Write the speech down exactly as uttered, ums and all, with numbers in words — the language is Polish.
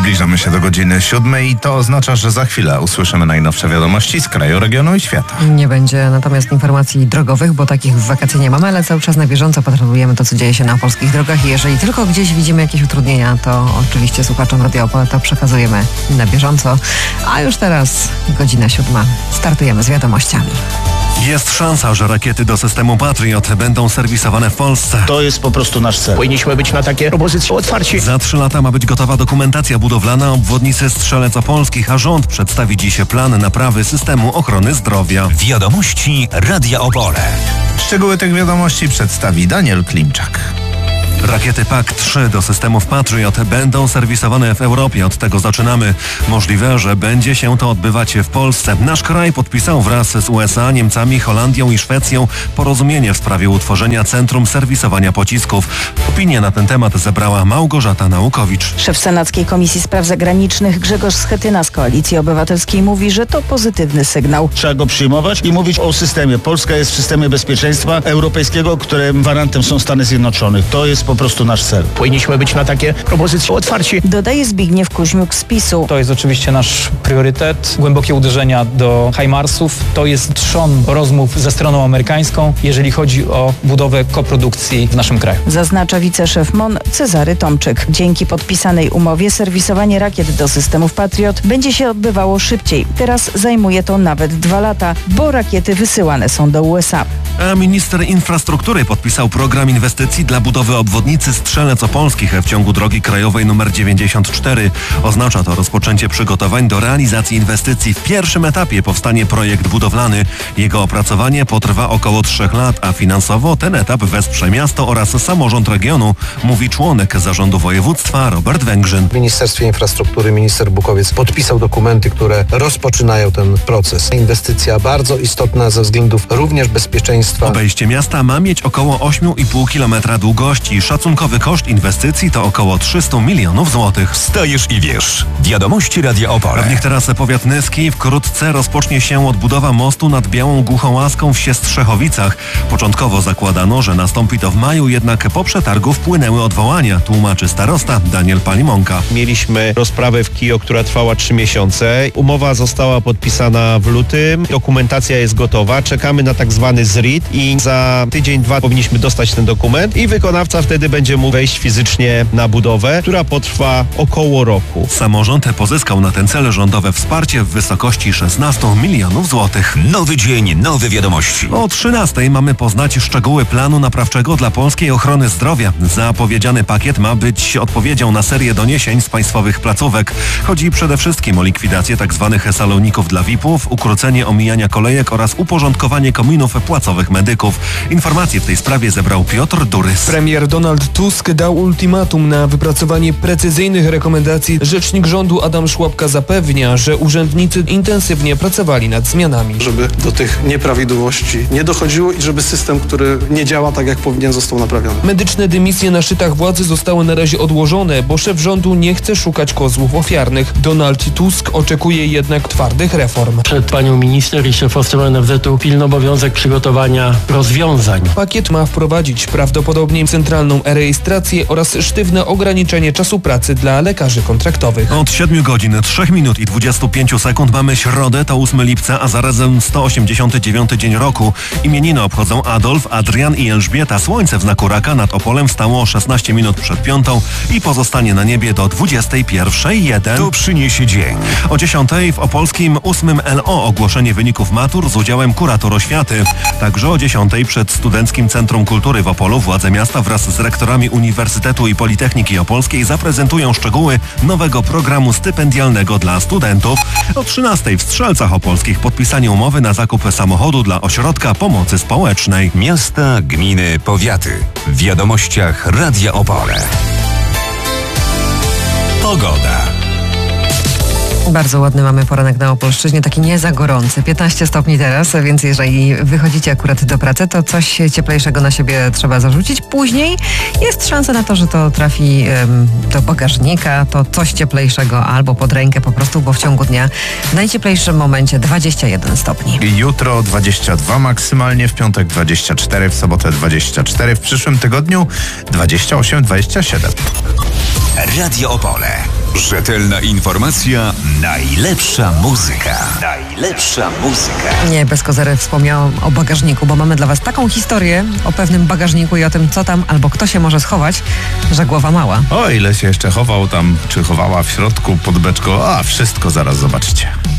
Zbliżamy się do godziny siódmej i to oznacza, że za chwilę usłyszymy najnowsze wiadomości z kraju, regionu i świata. Nie będzie natomiast informacji drogowych, bo takich w wakacje nie mamy, ale cały czas na bieżąco patrolujemy to, co dzieje się na polskich drogach i jeżeli tylko gdzieś widzimy jakieś utrudnienia, to oczywiście słuchaczom Radio Opole to przekazujemy na bieżąco. A już teraz godzina siódma. Startujemy z wiadomościami. Jest szansa, że rakiety do systemu Patriot będą serwisowane w Polsce. To jest po prostu nasz cel. Powinniśmy być na takie propozycje otwarci. Za trzy lata ma być gotowa dokumentacja budowlana obwodnicy Strzelec Opolskich, a rząd przedstawi dziś plan naprawy systemu ochrony zdrowia. Wiadomości Radia Opole. Szczegóły tych wiadomości przedstawi Daniel Klimczak. Rakiety P A K trzy do systemów Patriot będą serwisowane w Europie. Od tego zaczynamy. Możliwe, że będzie się to odbywać w Polsce. Nasz kraj podpisał wraz z U S A, Niemcami, Holandią i Szwecją porozumienie w sprawie utworzenia Centrum Serwisowania Pocisków. Opinię na ten temat zebrała Małgorzata Naukowicz. Szef Senackiej Komisji Spraw Zagranicznych Grzegorz Schetyna z Koalicji Obywatelskiej mówi, że to pozytywny sygnał. Trzeba go przyjmować i mówić o systemie. Polska jest w systemie bezpieczeństwa europejskiego, którym gwarantem są Stany Zjednoczone. To jest po prostu nasz cel. Powinniśmy być na takie propozycje otwarci. Dodaje Zbigniew Kuźmiuk z PiSu. To jest oczywiście nasz priorytet. Głębokie uderzenia do HIMARS-ów. To jest trzon rozmów ze stroną amerykańską, jeżeli chodzi o budowę koprodukcji w naszym kraju. Zaznacza wiceszef M O N Cezary Tomczyk. Dzięki podpisanej umowie serwisowanie rakiet do systemów Patriot będzie się odbywało szybciej. Teraz zajmuje to nawet dwa lata, bo rakiety wysyłane są do U S A. A minister infrastruktury podpisał program inwestycji dla budowy obwodnicy Strzelec Opolskich w ciągu drogi krajowej nr dziewięćdziesiąt cztery. Oznacza to rozpoczęcie przygotowań do realizacji inwestycji. W pierwszym etapie powstanie projekt budowlany. Jego opracowanie potrwa około trzech lat, a finansowo ten etap wesprze miasto oraz samorząd regionu, mówi członek zarządu województwa Robert Węgrzyn. W Ministerstwie Infrastruktury minister Bukowiec podpisał dokumenty, które rozpoczynają ten proces. Inwestycja bardzo istotna ze względów również bezpieczeństwa. Obejście miasta ma mieć około osiem i pół kilometra długości. Szacunkowy koszt inwestycji to około trzysta milionów złotych. Wstajesz i wiesz. Wiadomości Radia Opole. W nich teraz powiat nyski. Wkrótce rozpocznie się odbudowa mostu nad Białą Głuchołaską w Siestrzechowicach. Początkowo zakładano, że nastąpi to w maju, jednak po przetargu wpłynęły odwołania, tłumaczy starosta Daniel Palimonka. Mieliśmy rozprawę w K I O, która trwała trzy miesiące. Umowa została podpisana w lutym. Dokumentacja jest gotowa. Czekamy na tak zwany Z R I T i za tydzień, dwa powinniśmy dostać ten dokument i wykonawca wtedy będzie mógł wejść fizycznie na budowę, która potrwa około roku. Samorząd pozyskał na ten cel rządowe wsparcie w wysokości szesnaście milionów złotych. Nowy dzień, nowe wiadomości. O trzynastej mamy poznać szczegóły planu naprawczego dla polskiej ochrony zdrowia. Zapowiedziany pakiet ma być odpowiedzią na serię doniesień z państwowych placówek. Chodzi przede wszystkim o likwidację tzw. saloników dla V I P-ów, ukrócenie omijania kolejek oraz uporządkowanie kominów płacowych medyków. Informacje w tej sprawie zebrał Piotr Durys. Premier Donald Tusk dał ultimatum na wypracowanie precyzyjnych rekomendacji. Rzecznik rządu Adam Szłapka zapewnia, że urzędnicy intensywnie pracowali nad zmianami. Żeby do tych nieprawidłowości nie dochodziło i żeby system, który nie działa tak jak powinien, został naprawiony. Medyczne dymisje na szczytach władzy zostały na razie odłożone, bo szef rządu nie chce szukać kozłów ofiarnych. Donald Tusk oczekuje jednak twardych reform. Przed panią minister i szefostwem N F Z-u pilny obowiązek przygotowania rozwiązań. Pakiet ma wprowadzić prawdopodobnie centralną e-rejestrację oraz sztywne ograniczenie czasu pracy dla lekarzy kontraktowych. Od siedmiu godzin, trzech minut i dwudziestu pięciu sekund mamy środę, to ósmego lipca, a zarazem sto osiemdziesiąty dziewiąty dzień roku. Imieniny obchodzą Adolf, Adrian i Elżbieta. Słońce w znaku raka nad Opolem wstało o szesnaście minut przed piątą i pozostanie na niebie do dwudziestej pierwszej jeden. To przyniesie dzień. O dziesiątej w opolskim ósmym L O ogłoszenie wyników matur z udziałem kurator oświaty. Także o dziesiątej przed Studenckim Centrum Kultury w Opolu władze miasta wraz z rektorami Uniwersytetu i Politechniki Opolskiej zaprezentują szczegóły nowego programu stypendialnego dla studentów. O trzynastej w Strzelcach Opolskich podpisanie umowy na zakup samochodu dla Ośrodka Pomocy Społecznej. Miasta, gminy, powiaty. W wiadomościach Radia Opole. Pogoda. Bardzo ładny mamy poranek na Opolszczyźnie, taki nie za gorący. piętnaście stopni teraz, więc jeżeli wychodzicie akurat do pracy, to coś cieplejszego na siebie trzeba zarzucić. Później jest szansa na to, że to trafi ym, do bagażnika, to coś cieplejszego albo pod rękę po prostu, bo w ciągu dnia w najcieplejszym momencie dwadzieścia jeden stopni. Jutro dwadzieścia dwa maksymalnie, w piątek dwadzieścia cztery, w sobotę dwadzieścia cztery, w przyszłym tygodniu dwadzieścia osiem dwadzieścia siedem. Radio Opole. Rzetelna informacja, najlepsza muzyka. Najlepsza muzyka. Nie, bez kozery wspomniałam o bagażniku, bo mamy dla was taką historię o pewnym bagażniku i o tym, co tam albo kto się może schować, że głowa mała. O ile się jeszcze chował tam, czy chowała w środku pod beczką, a wszystko zaraz zobaczycie.